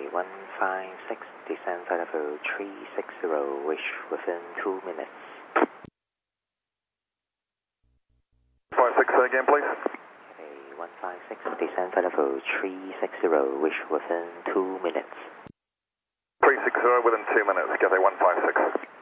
156, descend flight level 360, reach within 2 minutes. 56 again, please. Okay, 156, descend flight level 360, reach within 2 minutes. 360 within 2 minutes, Cathay 156.